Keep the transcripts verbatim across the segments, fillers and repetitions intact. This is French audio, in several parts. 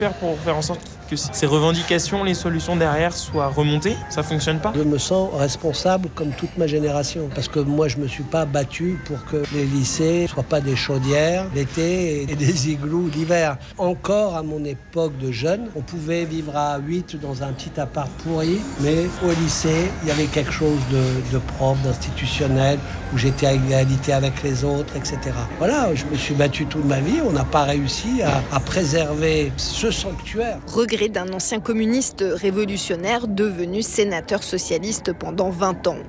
faire pour faire en sorte que ces revendications, les solutions derrière soient remontées? Ça fonctionne pas? Je me sens responsable comme toute ma génération. Parce que moi, je me suis pas battu pour que les lycées ne soient pas des chaudières l'été et des igloos l'hiver. Encore à mon époque de jeune, on pouvait vivre à huit dans un petit appart pourri, mais au lycée, il y avait quelque chose de, de propre, d'institutionnel, où j'étais à égalité avec les autres, et cetera. Voilà, je me suis battu toute ma vie. On n'a pas réussi à, à préserver ce sanctuaire. Regret d'un ancien communiste révolutionnaire devenu sénateur socialiste pendant vingt ans.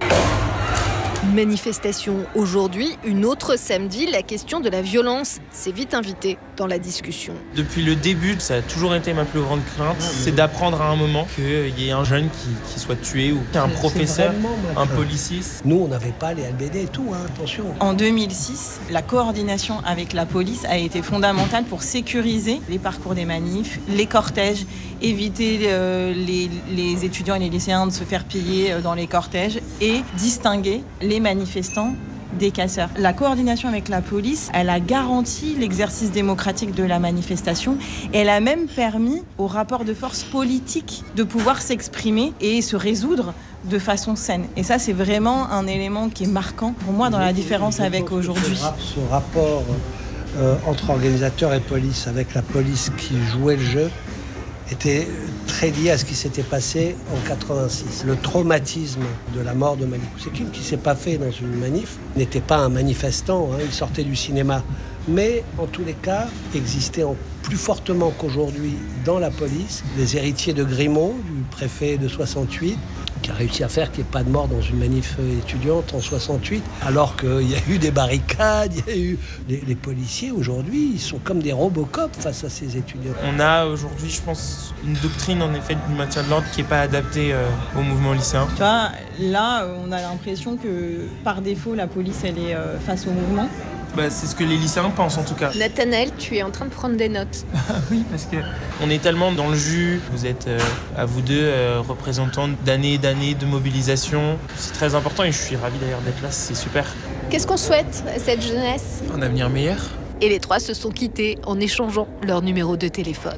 Une manifestation aujourd'hui, une autre samedi, la question de la violence s'est vite invitée dans la discussion. Depuis le début, ça a toujours été ma plus grande crainte, c'est d'apprendre à un moment qu'il y ait un jeune qui, qui soit tué ou un professeur, un policier. Nous, on n'avait pas les L B D et tout, hein, attention. En deux mille six, la coordination avec la police a été fondamentale pour sécuriser les parcours des manifs, les cortèges, éviter euh, les, les étudiants et les lycéens de se faire piller dans les cortèges et distinguer les manifestants des casseurs. La coordination avec la police, elle a garanti l'exercice démocratique de la manifestation et elle a même permis aux rapports de force politiques de pouvoir s'exprimer et se résoudre de façon saine. Et ça, c'est vraiment un élément qui est marquant pour moi dans la différence avec aujourd'hui. Ce rapport euh, entre organisateurs et police, avec la police qui jouait le jeu, était très lié à ce qui s'était passé en quatre-vingt-six. Le traumatisme de la mort de Malik Oussekine, qui ne s'est pas fait dans une manif, n'était pas un manifestant, hein, il sortait du cinéma. Mais en tous les cas, existait en plus fortement qu'aujourd'hui dans la police les héritiers de Grimaud, du préfet de soixante-huit, qui a réussi à faire qu'il n'y ait pas de mort dans une manif étudiante en soixante-huit, alors qu'il y a eu des barricades, il y a eu... Les, les policiers, aujourd'hui, ils sont comme des Robocop face à ces étudiants. On a aujourd'hui, je pense, une doctrine, en effet, du maintien de l'ordre qui n'est pas adaptée euh, au mouvement lycéen. Tu vois, là, on a l'impression que, par défaut, la police, elle est euh, face au mouvement. Bah, c'est ce que les lycéens pensent en tout cas. Nathanaël, tu es en train de prendre des notes. Oui, parce que on est tellement dans le jus. Vous êtes euh, à vous deux euh, représentants d'années et d'années de mobilisation. C'est très important et je suis ravi d'ailleurs d'être là, c'est super. Qu'est-ce qu'on souhaite à cette jeunesse ? Un avenir meilleur. Et les trois se sont quittés en échangeant leur numéro de téléphone.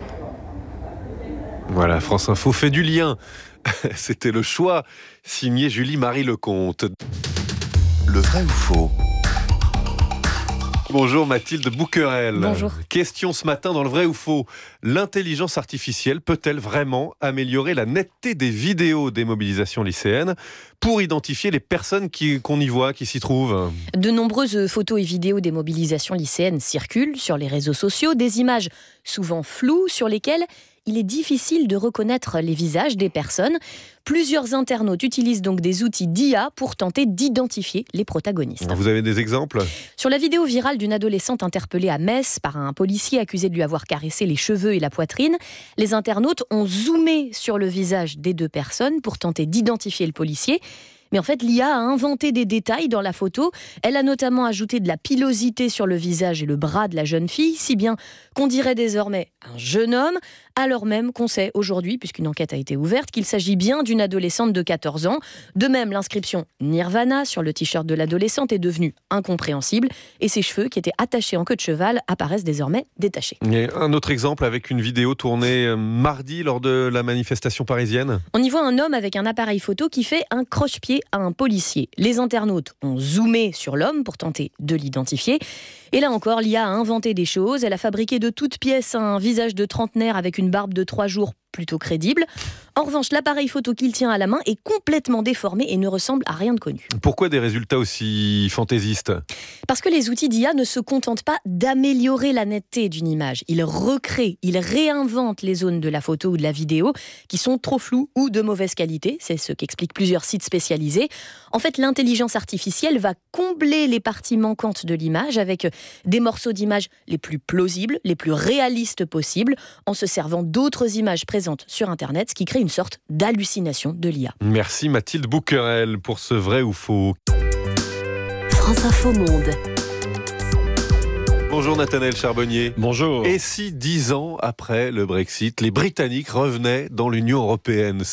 Voilà, France Info fait du lien. C'était le choix, signé Julie-Marie Lecomte. Le vrai ou faux ? Bonjour Mathilde Bouquerel. Bonjour. Question ce matin dans le vrai ou faux. L'intelligence artificielle peut-elle vraiment améliorer la netteté des vidéos des mobilisations lycéennes pour identifier les personnes qui, qu'on y voit, qui s'y trouvent ? De nombreuses photos et vidéos des mobilisations lycéennes circulent sur les réseaux sociaux, des images souvent floues sur lesquelles il est difficile de reconnaître les visages des personnes. Plusieurs internautes utilisent donc des outils d'I A pour tenter d'identifier les protagonistes. Vous avez des exemples ? Sur la vidéo virale d'une adolescente interpellée à Metz par un policier accusé de lui avoir caressé les cheveux et la poitrine, les internautes ont zoomé sur le visage des deux personnes pour tenter d'identifier le policier. Mais en fait, l'I A a inventé des détails dans la photo. Elle a notamment ajouté de la pilosité sur le visage et le bras de la jeune fille, si bien qu'on dirait désormais un jeune homme, alors même qu'on sait aujourd'hui, puisqu'une enquête a été ouverte, qu'il s'agit bien d'une adolescente de quatorze ans. De même, l'inscription Nirvana sur le t-shirt de l'adolescente est devenue incompréhensible et ses cheveux, qui étaient attachés en queue de cheval, apparaissent désormais détachés. Et un autre exemple avec une vidéo tournée mardi lors de la manifestation parisienne. On y voit un homme avec un appareil photo qui fait un croche-pied à un policier. Les internautes ont zoomé sur l'homme pour tenter de l'identifier. Et là encore, l'I A a inventé des choses. Elle a fabriqué de toutes pièces un visage de trentenaire avec une barbe de trois jours plutôt crédible. En revanche, l'appareil photo qu'il tient à la main est complètement déformé et ne ressemble à rien de connu. Pourquoi des résultats aussi fantaisistes ? Parce que les outils d'I A ne se contentent pas d'améliorer la netteté d'une image. Ils recréent, ils réinventent les zones de la photo ou de la vidéo qui sont trop floues ou de mauvaise qualité. C'est ce qu'expliquent plusieurs sites spécialisés. En fait, l'intelligence artificielle va combler les parties manquantes de l'image avec des morceaux d'images les plus plausibles, les plus réalistes possibles, en se servant d'autres images présentes sur Internet, ce qui crée une sorte d'hallucination de l'I A. Merci Mathilde Bouquerel pour ce vrai ou faux. France Info Monde. Bonjour Nathanaël Charbonnier. Bonjour. Et si dix ans après le Brexit, les Britanniques revenaient dans l'Union européenne ? C'est une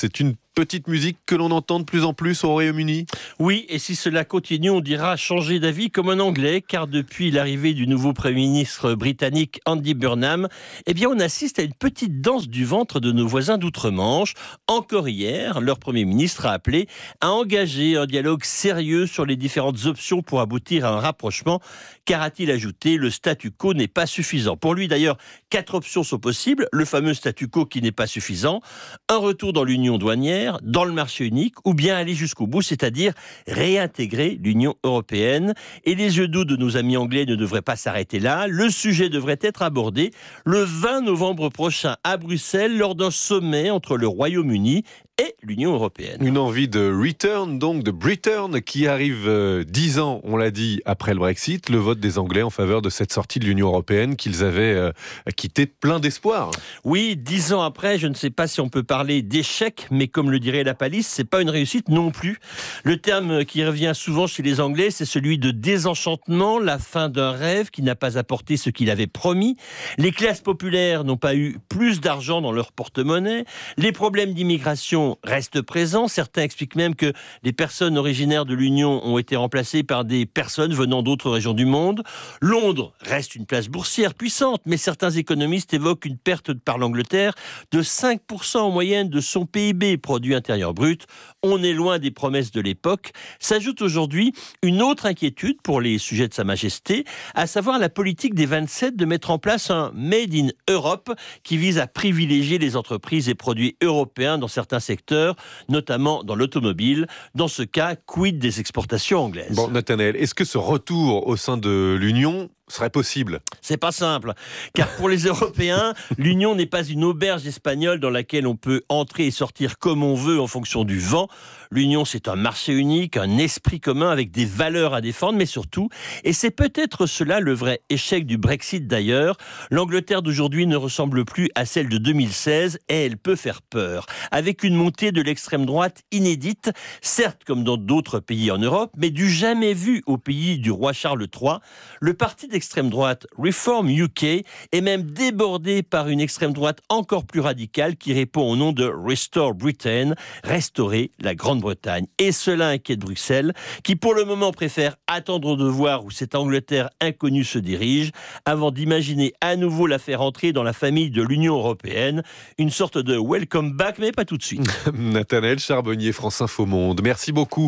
petite musique que l'on entend de plus en plus au Royaume-Uni. Oui, et si cela continue, on dira changer d'avis comme un Anglais, car depuis l'arrivée du nouveau Premier ministre britannique Andy Burnham, eh bien on assiste à une petite danse du ventre de nos voisins d'outre-Manche. Encore hier, leur Premier ministre a appelé à engager un dialogue sérieux sur les différentes options pour aboutir à un rapprochement, car a-t-il ajouté, le statu quo n'est pas suffisant. Pour lui d'ailleurs, quatre options sont possibles, le fameux statu quo qui n'est pas suffisant, un retour dans l'union douanière, dans le marché unique, ou bien aller jusqu'au bout, c'est-à-dire réintégrer l'Union européenne. Et les yeux doux de nos amis anglais ne devraient pas s'arrêter là. Le sujet devrait être abordé le vingt novembre prochain à Bruxelles lors d'un sommet entre le Royaume-Uni et l'Union européenne. Une envie de return, donc de Britain, qui arrive euh, dix ans, on l'a dit, après le Brexit, le vote des Anglais en faveur de cette sortie de l'Union européenne qu'ils avaient euh, quitté plein d'espoir. Oui, dix ans après, je ne sais pas si on peut parler d'échec, mais comme le dirait la palisse, c'est pas une réussite non plus. Le terme qui revient souvent chez les Anglais, c'est celui de désenchantement, la fin d'un rêve qui n'a pas apporté ce qu'il avait promis. Les classes populaires n'ont pas eu plus d'argent dans leur porte-monnaie. Les problèmes d'immigration restent présents. Certains expliquent même que les personnes originaires de l'Union ont été remplacées par des personnes venant d'autres régions du monde. Londres reste une place boursière puissante, mais certains économistes évoquent une perte par l'Angleterre de cinq pour cent en moyenne de son P I B, produit intérieur brut. On est loin des promesses de l'époque. S'ajoute aujourd'hui une autre inquiétude pour les sujets de Sa Majesté, à savoir la politique des vingt-sept de mettre en place un Made in Europe qui vise à privilégier les entreprises et produits européens dans certains secteurs, notamment dans l'automobile. Dans ce cas, quid des exportations anglaises? Bon, Nathanaël, est-ce que ce retour au sein de l'Union serait possible? C'est pas simple, car pour les Européens, l'Union n'est pas une auberge espagnole dans laquelle on peut entrer et sortir comme on veut en fonction du vent. L'Union, c'est un marché unique, un esprit commun avec des valeurs à défendre, mais surtout, et c'est peut-être cela le vrai échec du Brexit d'ailleurs, l'Angleterre d'aujourd'hui ne ressemble plus à celle de deux mille seize et elle peut faire peur. Avec une montée de l'extrême droite inédite, certes comme dans d'autres pays en Europe, mais du jamais vu au pays du roi Charles trois, le parti d'extrême droite Reform U K est même débordé par une extrême droite encore plus radicale qui répond au nom de Restore Britain, restaurer la Grande-Bretagne. Et cela inquiète Bruxelles, qui pour le moment préfère attendre de voir où cette Angleterre inconnue se dirige, avant d'imaginer à nouveau la faire entrer dans la famille de l'Union européenne. Une sorte de welcome back, mais pas tout de suite. Nathanaël Charbonnier, France Info Monde. Merci beaucoup.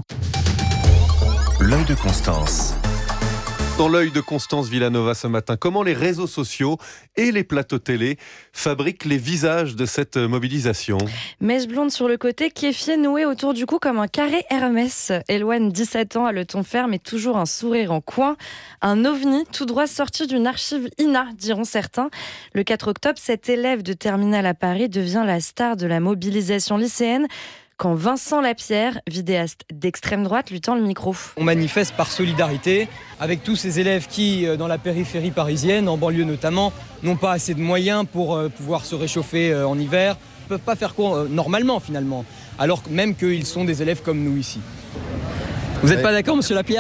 L'œil de Constance. Dans l'œil de Constance Villanova ce matin, comment les réseaux sociaux et les plateaux télé fabriquent les visages de cette mobilisation. Mèche blonde sur le côté, kéfier noué autour du cou comme un carré Hermès. Elouane, dix-sept ans, a le ton ferme et toujours un sourire en coin. Un ovni tout droit sorti d'une archive I N A, diront certains. Le quatre octobre, cet élève de terminale à Paris devient la star de la mobilisation lycéenne, quand Vincent Lapierre, vidéaste d'extrême droite, lui tend le micro. On manifeste par solidarité avec tous ces élèves qui, dans la périphérie parisienne, en banlieue notamment, n'ont pas assez de moyens pour pouvoir se réchauffer en hiver, ne peuvent pas faire cours normalement finalement, alors même qu'ils sont des élèves comme nous ici. Vous n'êtes pas d'accord, monsieur Lapierre ?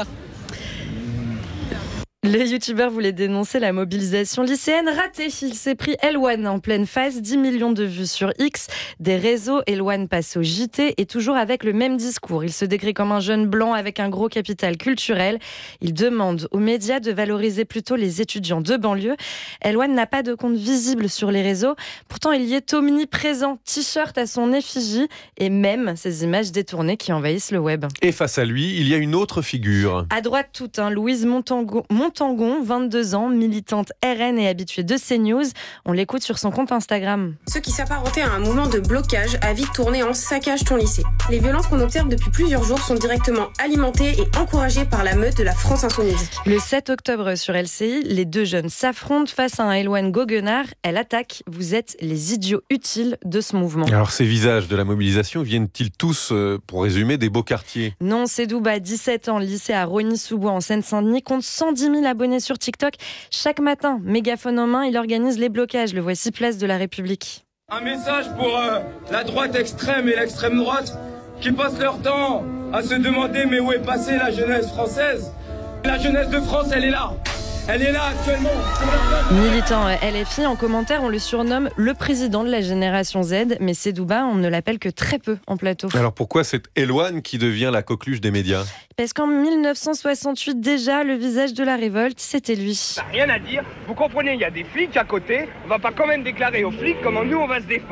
Les youtubeurs voulaient dénoncer la mobilisation lycéenne ratée. Il s'est pris Elouane en pleine phase, dix millions de vues sur X. Des réseaux, Elouane passe au J T et toujours avec le même discours. Il se décrit comme un jeune blanc avec un gros capital culturel. Il demande aux médias de valoriser plutôt les étudiants de banlieue. Elouane n'a pas de compte visible sur les réseaux. Pourtant, il y est omniprésent. T-shirt à son effigie et même ces images détournées qui envahissent le web. Et face à lui, il y a une autre figure. À droite toute, hein, Louise Montangon. Montangon, vingt-deux ans, militante R N et habituée de CNews. On l'écoute sur son compte Instagram. Ce qui s'apparentait à un mouvement de blocage a vite tourné en saccage ton lycée. Les violences qu'on observe depuis plusieurs jours sont directement alimentées et encouragées par la meute de la France Insoumise. Le sept octobre sur L C I, les deux jeunes s'affrontent face à un Elouane goguenard. Elle attaque. Vous êtes les idiots utiles de ce mouvement. Alors ces visages de la mobilisation viennent-ils tous, euh, pour résumer, des beaux quartiers ? Non, Sedouba, dix-sept ans, lycée à Rosny-sous-Bois en Seine-Saint-Denis, compte cent dix mille abonnés sur TikTok. Chaque matin, mégaphone en main, il organise les blocages. Le voici, place de la République. Un message pour euh, la droite extrême et l'extrême droite qui passent leur temps à se demander mais où est passée la jeunesse française ? La jeunesse de France, elle est là. Elle est là actuellement. Militant L F I, en commentaire, on le surnomme le président de la génération Z, mais Sedouba, on ne l'appelle que très peu en plateau. Alors pourquoi c'est Elouane qui devient la coqueluche des médias ? Parce qu'en mille neuf cent soixante-huit, déjà, le visage de la révolte, c'était lui. Rien à dire. Vous comprenez, il y a des flics à côté. On va pas quand même déclarer aux flics comment nous on va se défendre.